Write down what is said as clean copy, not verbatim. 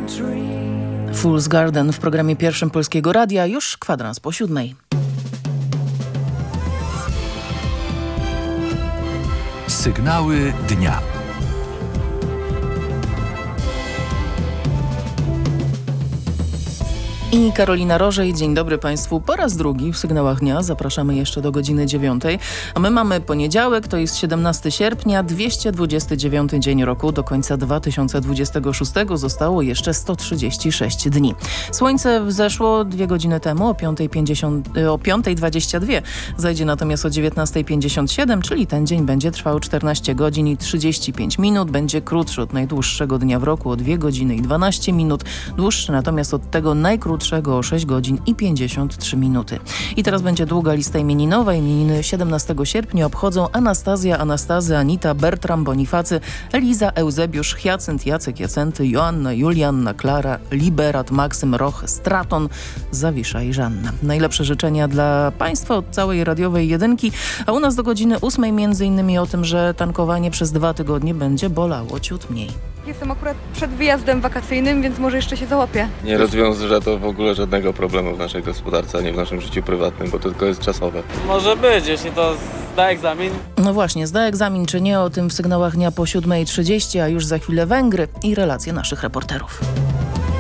Fool's Garden w programie pierwszym Polskiego Radia, już kwadrans po 7. Sygnały dnia. I Karolina Rożej, dzień dobry Państwu po raz drugi w Sygnałach Dnia. Zapraszamy jeszcze do godziny 9. A my mamy poniedziałek, to jest 17 sierpnia, 229 dzień roku. Do końca 2026 zostało jeszcze 136 dni. Słońce wzeszło 2 godziny temu o 5:22. Zajdzie natomiast o 19:57, czyli ten dzień będzie trwał 14 godzin i 35 minut. Będzie krótszy od najdłuższego dnia w roku o 2 godziny i 12 minut. Dłuższy natomiast od tego najkrótszego o 6 godzin i 53 minuty. I teraz będzie długa lista imieninowa. Imieniny 17 sierpnia obchodzą Anastazja, Anastazy, Anita, Bertram, Bonifacy, Eliza, Eusebiusz, Hyacynt, Jacek, Jacenty, Joanna, Julianna, Klara, Liberat, Maksym, Roch, Straton, Zawisza i Żanna. Najlepsze życzenia dla Państwa od całej radiowej jedynki, a u nas do godziny 8 między innymi o tym, że tankowanie przez 2 tygodnie będzie bolało ciut mniej. Jestem akurat przed wyjazdem wakacyjnym, więc może jeszcze się załapię. Nie rozwiąże to w ogóle żadnego problemu w naszej gospodarce, ani w naszym życiu prywatnym, bo to tylko jest czasowe. Może być, jeśli to zda egzamin. No właśnie, zda egzamin czy nie, o tym w Sygnałach Dnia po 7:30, a już za chwilę Węgry i relacje naszych reporterów.